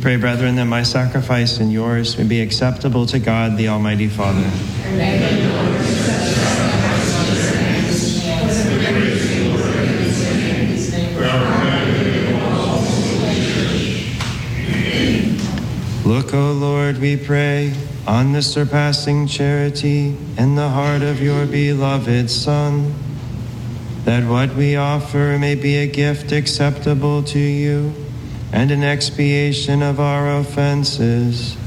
Pray, brethren, that my sacrifice and yours may be acceptable to God, the Almighty Father. Look, O Lord, we pray, on the surpassing charity in the heart of your beloved Son, that what we offer may be a gift acceptable to you and an expiation of our offenses.